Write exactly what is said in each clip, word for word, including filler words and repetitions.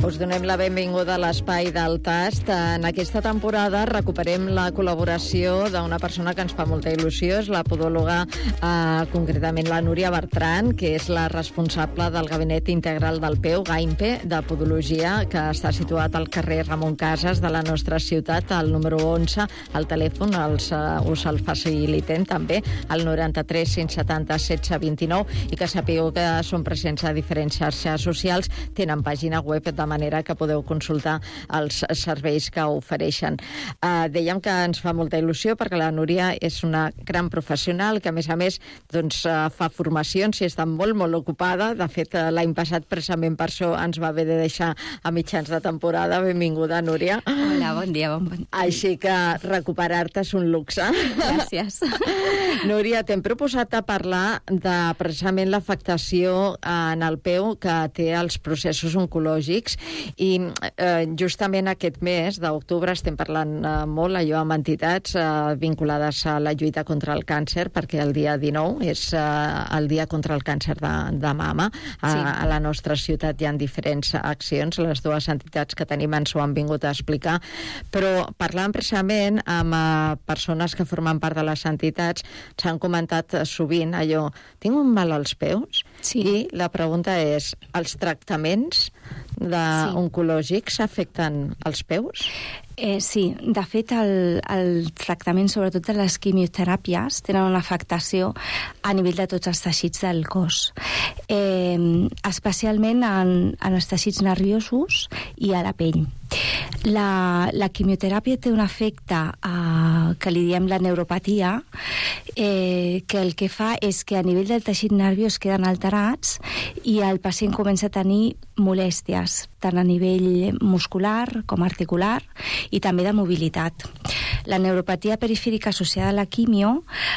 Us donem la benvinguda a l'Espai del Tast. En aquesta temporada recuperem la col·laboració d'una persona que ens fa molta il·lusió, és la podòloga, eh, concretament la Núria Bertran, que és la responsable del Gabinet Integral del P E U, GAIMPE, de Podologia, que està situat al carrer Ramon Casas de la nostra ciutat, al número onze, al telèfon, els, uh, us el facilitem també, al noranta-tres cinc setanta setze vint-i-nou, i que sapigueu que són presents a diferents xarxes socials, tenen pàgina web, de manera que podeu consultar els serveis que ofereixen. Uh, dèiem que ens fa molta il·lusió perquè la Núria és una gran professional que, a més a més, doncs, uh, fa formacions i està molt, molt ocupada. De fet, uh, l'any passat, precisament per això, ens va haver de deixar a mitjans de temporada. Benvinguda, Núria. Hola, bon dia, bon, bon dia. Així que recuperar-te és un luxe. Gràcies. Núria, t'hem proposat a parlar de precisament l'afectació en el P E U que té els processos oncològics, i eh, justament aquest mes d'octubre estem parlant eh, molt allò amb entitats eh, vinculades a la lluita contra el càncer, perquè el dia dinou és eh, el dia contra el càncer de, de mama. A, sí. a la nostra ciutat hi ha diferents accions, les dues entitats que tenim ens ho han vingut a explicar, però parlant precisament amb eh, persones que formen part de les entitats, s'han comentat sovint allò, tinc un mal als peus? Sí. I la pregunta és, els tractaments de sí. oncològics afecten els peus? Eh, sí, de fet el, el tractament, sobretot de les quimioteràpies, tenen una afectació a nivell de tots els teixits del cos, eh, especialment en, en els teixits nerviosos i a la pell. La, la quimioteràpia té un efecte eh, que li diem la neuropatia, eh, que el que fa és que a nivell del teixit nerviós queden alterats i el pacient comença a tenir molèsties, tant a nivell muscular com articular, i també de mobilitat. La neuropatia perifèrica associada a la quimio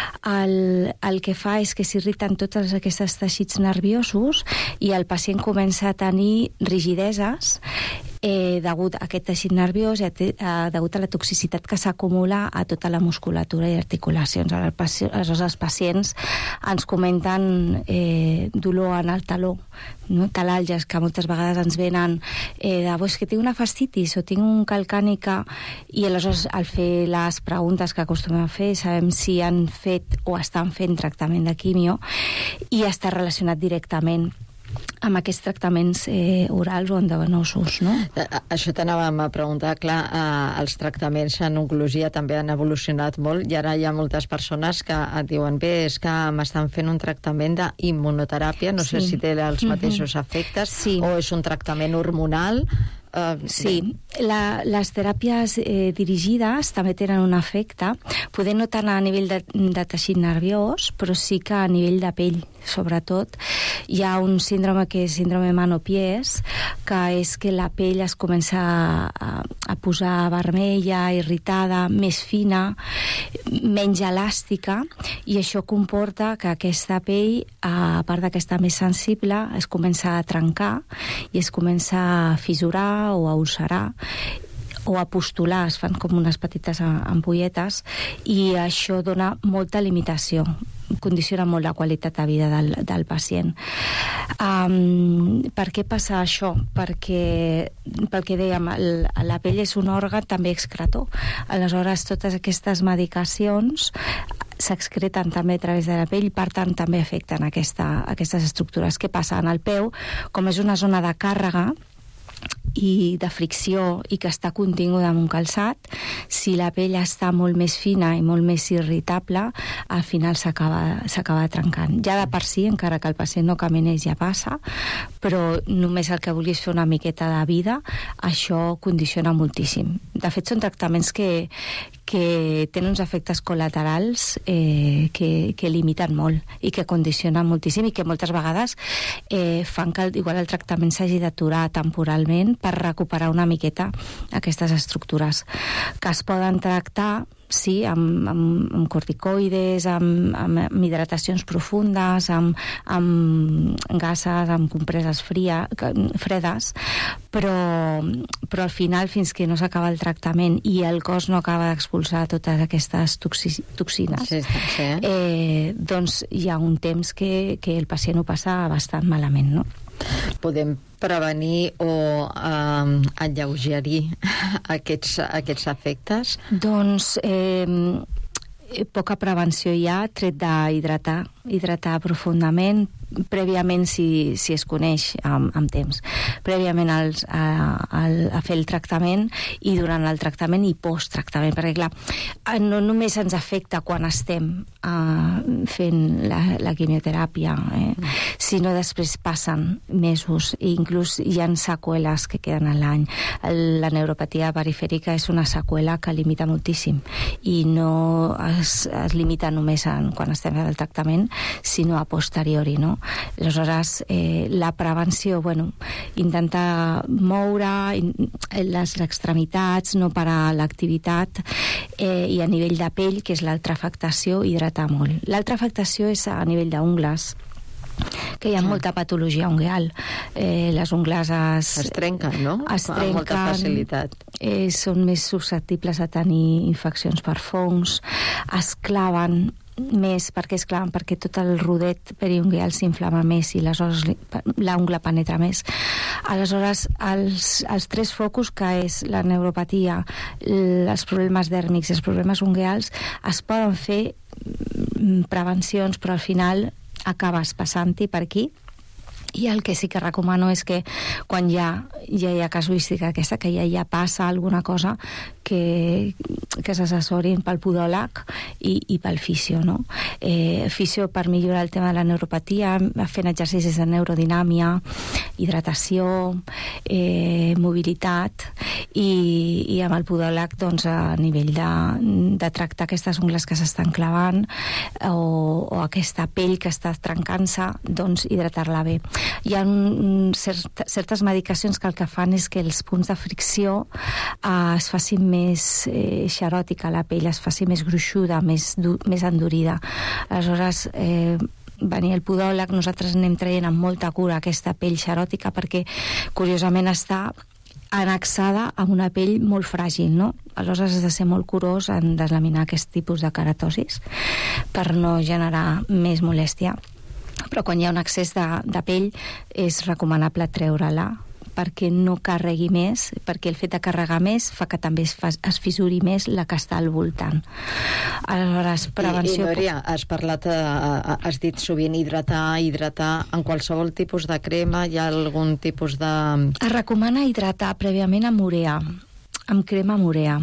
el, el que fa és que s'irriten tots aquests teixits nerviosos i el pacient comença a tenir rigideses eh, degut a aquest teixit nerviós i a, a, degut a la toxicitat que s'acumula a tota la musculatura i articulacions. Aleshores els pacients ens comenten eh, dolor en el taló, no? Talàlgies que moltes vegades ens venen eh, de, oh, és que tinc una fascitis o tinc un calcànica, i aleshores al fer les preguntes que acostumem a fer sabem si han fet o estan fent tractament de quimio, i està relacionat directament amb aquests tractaments eh, orals o endovenosos, no? Això t'anàvem a preguntar, clar, eh, els tractaments en oncologia també han evolucionat molt, i ara hi ha moltes persones que et diuen, bé, és que m'estan fent un tractament d'immunoteràpia, no sí. sé si té els mateixos efectes, sí. o és un tractament hormonal. Uh, sí, la, les teràpies eh, dirigides també tenen un efecte, poder no tant a nivell de, de teixit nerviós, però sí que a nivell de pell, sobretot. Hi ha un síndrome que és síndrome Mano-Pies, que és que la pell es comença a, a posar vermella, irritada, més fina, menys elàstica, i això comporta que aquesta pell, a part d'aquesta més sensible, es comença a trencar i es comença a fissurar o a ulcerar o a pustular, es fan com unes petites ampolletes, i això dona molta limitació, condiciona molt la qualitat de vida del, del pacient. Um, per què passa això? Perquè, pel que dèiem, el, la pell és un òrgan també excretor. Aleshores, totes aquestes medicacions s'excreten també a través de la pell, per tant també afecten aquesta, aquestes estructures. Què passa? En el peu, com és una zona de càrrega i de fricció i que està continguda en un calçat, si la pell està molt més fina i molt més irritable, al final s'acaba s'acaba trencant. Ja de per si, encara que el pacient no caminés, ja passa, però només el que vulguis fer una miqueta de vida, això condiciona moltíssim. De fet, són tractaments que, que tenen uns efectes col·laterals eh, que, que limiten molt i que condicionen moltíssim, i que moltes vegades eh, fan que igual el tractament s'hagi d'aturar temporalment per recuperar una miqueta aquestes estructures, que es poden tractar, sí, amb, amb, amb corticoides, amb, amb hidratacions profundes, amb, amb gases, amb compreses fria, fredes, però, però al final, fins que no s'acaba el tractament i el cos no acaba d'expulsar totes aquestes toxi, toxines, sí, sí. Eh, doncs hi ha un temps que, que el pacient ho passa bastant malament, no? Podem prevenir o eh, alleugerir aquests, aquests efectes? Doncs eh, poca prevenció hi ha, tret d'hidratar, hidratar profundament, prèviament si, si es coneix amb, amb temps, prèviament als, a, a, a fer el tractament i durant el tractament i post-tractament, perquè clar, no només ens afecta quan estem uh, fent la, la quimioteràpia, eh, mm. sinó després passen mesos i inclús hi ha seqüeles que queden a l'any. La neuropatia perifèrica és una seqüela que limita moltíssim i no es, es limita només en, quan estem fent el tractament, sinó a posteriori, no? Aleshores, eh, la prevenció, bueno, intentar moure les extremitats, no parar l'activitat, eh, i a nivell de pell, que és l'altra afectació, hidratar molt. L'altra afectació és a nivell d'ungles, que hi ha molta patologia ungueal. Eh, les ungles es... Es trenquen, no? Es trenquen. Amb molta facilitat. Eh, són més susceptibles a tenir infeccions per fongs, es claven més, perquè és clar, perquè tot el rodet periungueal s'inflama més i aleshores l'ungla penetra més. Aleshores, els, els tres focus, que és la neuropatia, els problemes dèrmics i els problemes ungueals, es poden fer prevencions, però al final acabes passant-hi per aquí. I el que sí que recomano és que quan ja, ja hi ha casuística aquesta, que ja, ja passa alguna cosa, que, que s'assessorin pel podòleg i, i pel fisio, no? Eh, fisio per millorar el tema de la neuropatia, fent exercicis de neurodinàmia, hidratació, eh, mobilitat, i, i amb el podòleg, doncs, a nivell de, de tractar aquestes ungles que s'estan clavant o, o aquesta pell que està trencant-se, doncs hidratar-la bé. Hi ha un, cert, certes medicacions que el que fan és que els punts de fricció eh, es facin més eh, xeròtica, la pell es faci més gruixuda, més, du, més endurida. Aleshores, eh, venir el podòleg, nosaltres anem traient amb molta cura aquesta pell xeròtica perquè, curiosament, està annexada amb una pell molt fràgil, no? Aleshores has de ser molt curós en deslaminar aquest tipus de keratosis per no generar més molèstia. Però quan hi ha un excés de, de pell és recomanable treure-la perquè no carregui més, perquè el fet de carregar més fa que també es, fa, es fissuri més la que està al voltant. Aleshores, prevenció... I, i Núria, has parlat, eh, has dit sovint hidratar, hidratar, en qualsevol tipus de crema hi ha algun tipus de... Es recomana hidratar prèviament amb urea, amb crema amb urea.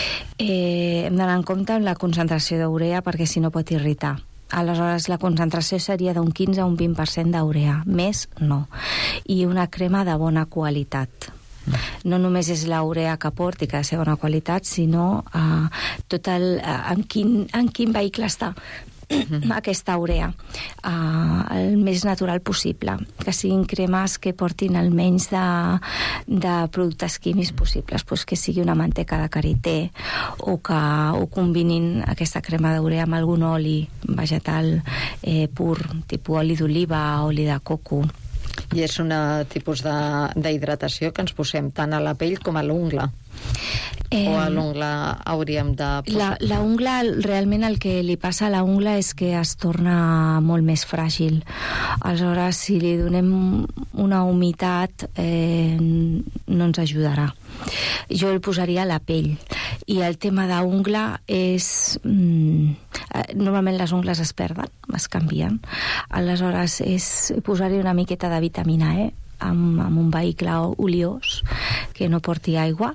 Eh, hem d'anar en compte amb la concentració d'urea perquè si no pot irritar. Aleshores, la concentració seria d'un quinze a un vint per cent d'urea. Més, no. I una crema de bona qualitat. No només és la urea que porti, que ha de ser bona qualitat, sinó uh, tot el, uh, en, quin, en quin vehicle està aquesta urea, uh, el més natural possible, que siguin cremes que portin el menys de, de productes químics possibles, pues que sigui una manteca de karité o que o combinin aquesta crema d'urea amb algun oli vegetal eh, pur, tipus oli d'oliva, oli de coco. I és un tipus d'hidratació que ens posem tant a la pell com a l'ungla. Eh, o a l'ungla hauríem de... La, la ungla, realment el que li passa a la ungla és que es torna molt més fràgil. Aleshores, si li donem una humitat, eh, no ens ajudarà. Jo el posaria a la pell. I el tema d'ungla és... Mm, normalment les ungles es perden, es canvien. Aleshores, és posar-hi una miqueta de vitamina E, amb, amb un vehicle oliós que no porti aigua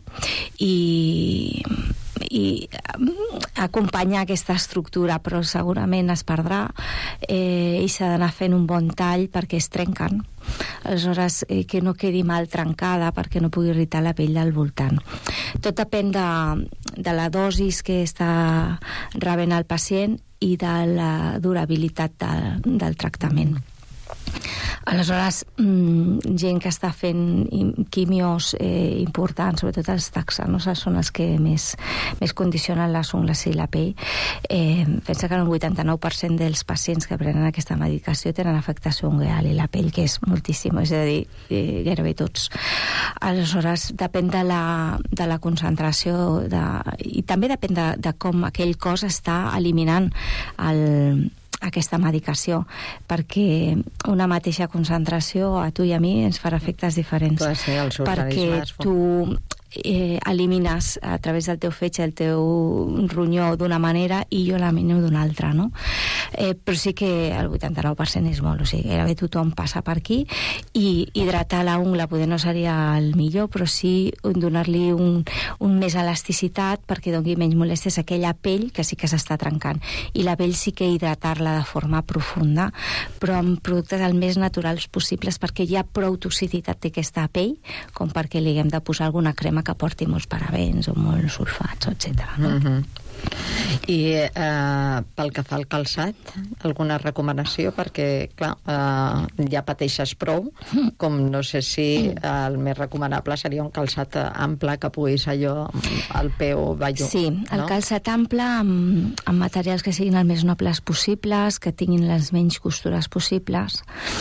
i, i acompanyar aquesta estructura, però segurament es perdrà eh, i s'ha d'anar fent un bon tall perquè es trenquen. Aleshores, eh, que no quedi mal trencada perquè no pugui irritar la pell del voltant. Tot depèn de, de la dosis que està rebent el pacient i de la durabilitat de, del tractament. Aleshores, gent que està fent quimios eh, importants, sobretot els taxanos, són els que més, més condicionen les ungles i la pell. Eh, pensa que el vuitanta-nou per cent dels pacients que prenen aquesta medicació tenen afectació ungueal i la pell, que és moltíssim, és a dir, eh, gairebé tots. Aleshores, depèn de la, de la concentració de, i també depèn de, de com aquell cos està eliminant el aquesta medicació, perquè una mateixa concentració a tu i a mi ens farà efectes diferents. Clar, sí, els perquè tu eh, elimines a través del teu fetge el teu ronyó d'una manera i jo l'elimino d'una altra, no? Eh, però sí que el vuitanta-nou per cent és molt, o sigui, gairebé tothom passa per aquí, i hidratar la ungla poder no seria el millor, però sí donar-li un, un més elasticitat perquè doni menys molèsties a aquella pell que sí que s'està trencant. I la pell sí que hidratar-la de forma profunda, però amb productes el més naturals possibles, perquè hi ha prou toxicitat d'aquesta pell com perquè li haguem de posar alguna crema que porti molts parabens o molts sulfats, etcètera. No? Mm-hmm. I eh, pel que fa al calçat, alguna recomanació? Perquè, clar, eh, ja pateixes prou, com no sé si el més recomanable seria un calçat ample que puguis allò, el peu vellut. Sí, el no? calçat ample amb, amb materials que siguin el més nobles possibles, que tinguin les menys costures possibles.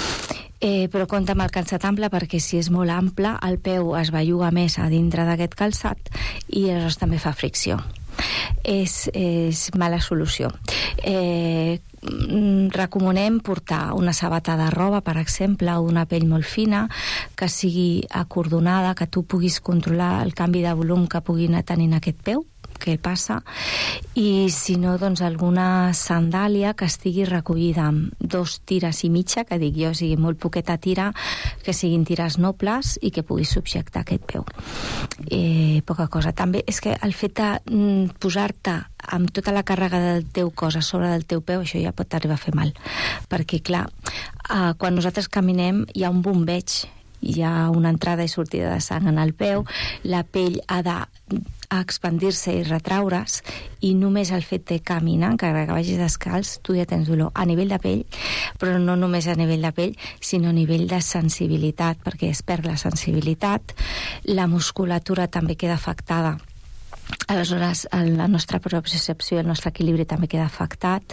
Eh, però compta amb el calçat ample perquè si és molt ample el peu es belluga més a dintre d'aquest calçat i aleshores també fa fricció. És, és mala solució. Eh, recomanem portar una sabata de roba, per exemple, o una pell molt fina, que sigui acordonada, que tu puguis controlar el canvi de volum que pugui anar tenint aquest peu, què passa, i si no, doncs alguna sandàlia que estigui recollida amb dos tires i mitja, que dic jo, o sigui, molt poqueta tira, que siguin tires nobles i que pugui subjectar aquest peu. Eh, poca cosa. També és que el fet de mm, posar-te amb tota la càrrega del teu cos a sobre del teu peu, això ja pot arribar a fer mal. Perquè, clar, eh, quan nosaltres caminem hi ha un bombeig, hi ha una entrada i sortida de sang en el peu, la pell ha de a expandir-se i retraure's, i només el fet de caminar, encara que vagis descalç, tu ja tens dolor a nivell de pell, però no només a nivell de pell, sinó a nivell de sensibilitat, perquè es perd la sensibilitat, la musculatura també queda afectada. Aleshores, la nostra percepció, el nostre equilibri també queda afectat.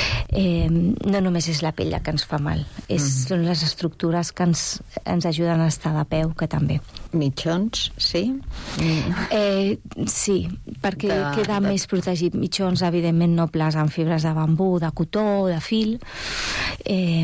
Eh, no només és la pell la que ens fa mal, és, mm-hmm. són les estructures que ens, ens ajuden a estar de peu, que també. Mitjons, sí? Mm. Eh, sí, perquè de, queda de... més protegit. Mitjons, evidentment, nobles amb fibres de bambú, de cotó, de fil. Eh,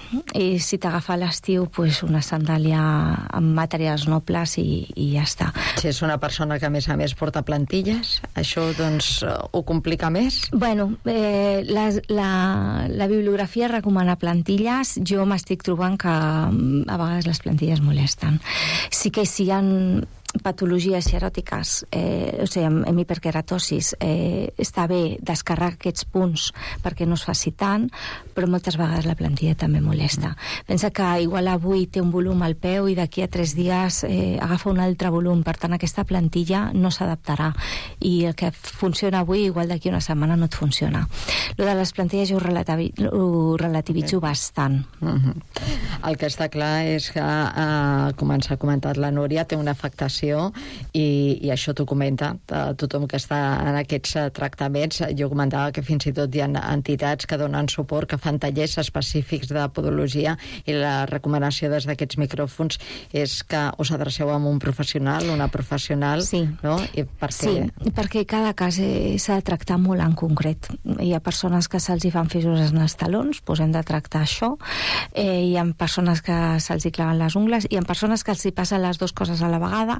i si t'agafa l'estiu, pues una sandàlia amb materials nobles i, i ja està. Si és una persona que, a més a més, porta plantilles, això, doncs, ho complica més? Bueno, eh, la, la, la bibliografia recomana plantilles. Jo m'estic trobant que a vegades les plantilles molesten. Sí que si hi ha patologies eròtiques, eh, o sigui, amb, amb hiperkeratosis, eh, està bé descarregar aquests punts perquè no es faci tant, però moltes vegades la plantilla també molesta. Pensa que igual avui té un volum al peu i d'aquí a tres dies eh, agafa un altre volum, per tant aquesta plantilla no s'adaptarà i el que funciona avui igual d'aquí una setmana no et funciona. Lo de les plantilles ho, relativi, ho relativitzo bastant. Mm-hmm. El que està clar és que, eh, com ens ha comentat la Núria, té una afectació i, i això t'ho comenta tothom que està en aquests tractaments. Jo comentava que fins i tot hi ha entitats que donen suport, que fan tallers específics de podologia, i la recomanació des d'aquests micròfons és que us adreceu a un professional, una professional, sí. No? I perquè... Sí, perquè cada cas s'ha de tractar molt en concret. Hi ha persones que se'ls hi fan fissures en els talons, doncs hem de tractar això. Eh, hi ha persones que se'ls hi claven les ungles, hi ha persones que els hi passen les dues coses a la vegada,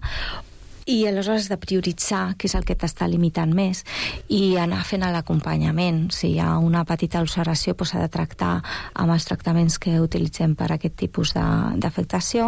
i aleshores de prioritzar què és el que t'està limitant més i anar fent l'acompanyament. Si hi ha una petita ulceració, doncs s'ha de tractar amb els tractaments que utilitzem per a aquest tipus d'afectació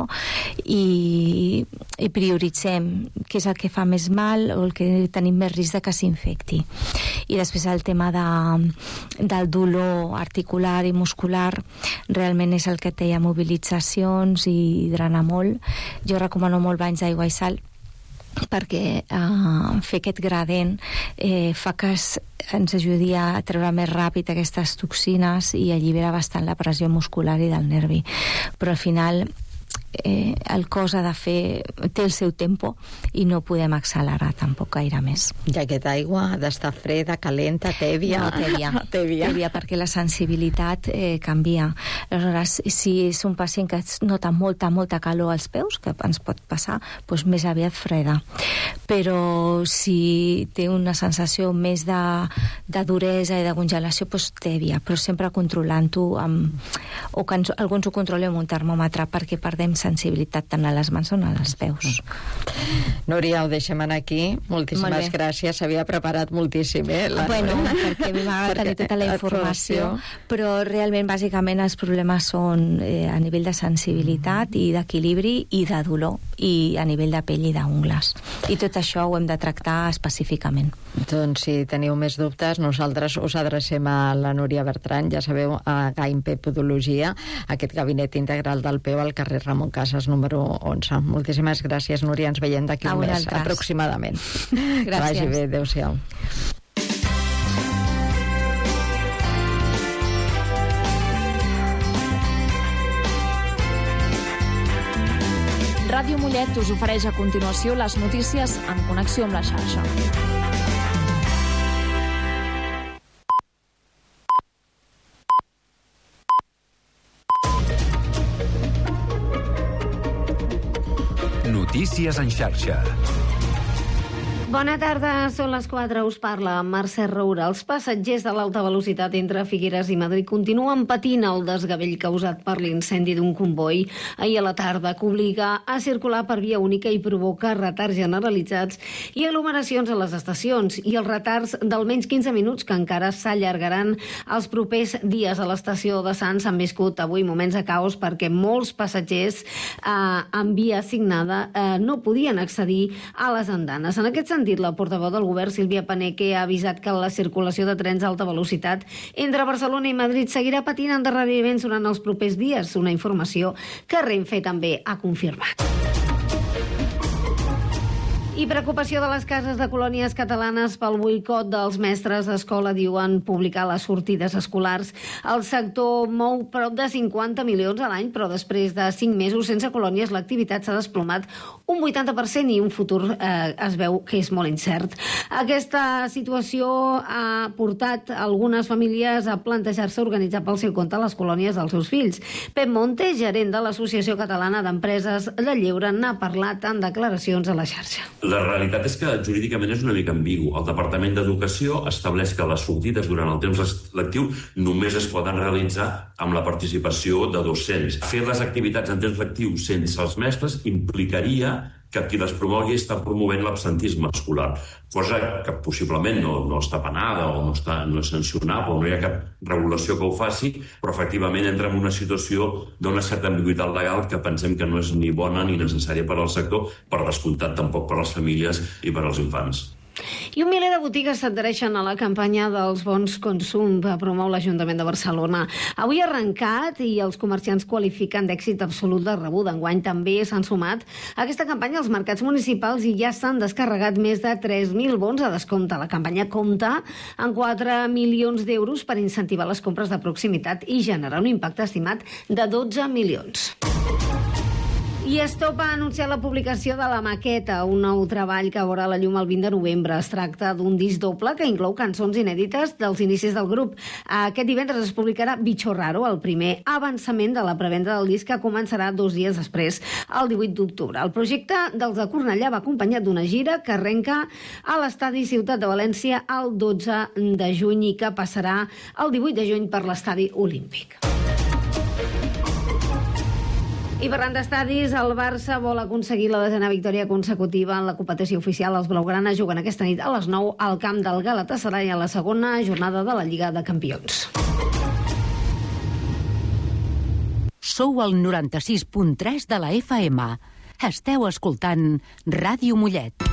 i, i prioritzem què és el que fa més mal o el que tenim més risc de que s'infecti. I després el tema de, del dolor articular i muscular realment és el que té mobilitzacions i drena molt. Jo recomano molt banys d'aigua i sal, perquè uh, fer aquest gradient eh, fa que es, ens ajudi a treure més ràpid aquestes toxines i allibera bastant la pressió muscular i del nervi. Però al final eh, el cos ha de fer, té el seu tempo i no podem accelerar tampoc gaire més. I aquesta aigua ha d'estar freda, calenta, tèbia? No, tèbia. tèbia. tèbia, perquè la sensibilitat eh, canvia. Aleshores, si és un pacient que nota molta, molta calor als peus, que ens pot passar, doncs més aviat freda. però si té una sensació més de, de duresa i de congelació, doncs té via, però sempre controlant-ho amb, o que ens, algú ens ho controli amb un termòmetre, perquè perdem sensibilitat tant a les mans com als peus. Núria, ho deixem aquí. Moltíssimes gràcies. S'havia preparat moltíssim, eh? La... Bueno, perquè a mi m'agrada tenir tota la informació, però realment, bàsicament, els problemes són eh, a nivell de sensibilitat i d'equilibri i de dolor, i a nivell de pell i d'ungles. I tot això ho hem de tractar específicament. Doncs si teniu més dubtes, nosaltres us adrecem a la Núria Bertran, ja sabeu, a Gaimpe Podologia, aquest gabinet integral del peu al carrer Ramon Casas, número onze. Moltíssimes gràcies, Núria. Ens veiem d'aquí un mes, aproximadament. Gràcies. Que vagi bé. Adéu-siau. Ràdio Mollet us ofereix a continuació les notícies en connexió amb la xarxa. Notícies en xarxa. Bona tarda, són les quatre, us parla Mercè Roura. Els passatgers de l'alta velocitat entre Figueres i Madrid continuen patint el desgavell causat per l'incendi d'un comboi ahir a la tarda, que obliga a circular per via única i provoca retards generalitzats i aglomeracions a les estacions, i els retards d'almenys quinze minuts que encara s'allargaran els propers dies. A l'estació de Sants han viscut avui moments de caos perquè molts passatgers eh, en via assignada eh, no podien accedir a les andanes. En aquest sentit, la portaveu del govern, Sílvia Paneque, ha avisat que la circulació de trens d'alta velocitat entre Barcelona i Madrid seguirà patint endarreriments durant els propers dies, una informació que Renfe també ha confirmat. I preocupació de les cases de colònies catalanes pel boicot dels mestres d'escola, diuen publicar les sortides escolars. El sector mou prop de cinquanta milions a l'any, però després de cinc mesos sense colònies l'activitat s'ha desplomat un vuitanta per cent i un futur eh, es veu que és molt incert. Aquesta situació ha portat algunes famílies a plantejar-se organitzar pel seu compte les colònies dels seus fills. Pep Monte, gerent de l'Associació Catalana d'Empreses de Lleure, n'ha parlat en declaracions a la xarxa. La realitat és que jurídicament és una mica ambigu. El Departament d'Educació estableix que les sortides durant el temps lectiu només es poden realitzar amb la participació de docents. Fer les activitats en temps lectiu sense els mestres implicaria que qui les promogui està promovent l'absentisme escolar, cosa que possiblement no, no està penada o no, està, no és sancionable o no hi ha cap regulació que ho faci, però efectivament entra en una situació d'una certa ambigüitat legal que pensem que no és ni bona ni necessària per al sector, per descomptat tampoc per a les famílies i per als infants. I un miler de botigues s'adhereixen a la campanya dels bons consum que promou l'Ajuntament de Barcelona. Avui ha arrencat i els comerciants qualifiquen d'èxit absolut de rebuda. Enguany també s'han sumat a aquesta campanya als mercats municipals i ja s'han descarregat més de tres mil bons a descompte. La campanya compta amb quatre milions d'euros per incentivar les compres de proximitat i generar un impacte estimat de dotze milions. I Stop ha anunciat la publicació de La Maqueta, un nou treball que veurà la llum el vint de novembre. Es tracta d'un disc doble que inclou cançons inèdites dels inicis del grup. Aquest divendres es publicarà Bicho Raro, el primer avançament de la prevenda del disc, que començarà dos dies després, el divuit d'octubre. El projecte dels de Cornellà va acompanyat d'una gira que arrenca a l'estadi Ciutat de València el dotze de juny i que passarà el divuit de juny per l'estadi Olímpic. I parlant d'estadis, el Barça vol aconseguir la desena victòria consecutiva en la competició oficial. Els blaugranes juguen aquesta nit a les nou al camp del Galatasaray a la segona jornada de la Lliga de Campions. Sou al noranta-sis punt tres de la F M. Esteu escoltant Ràdio Mollet.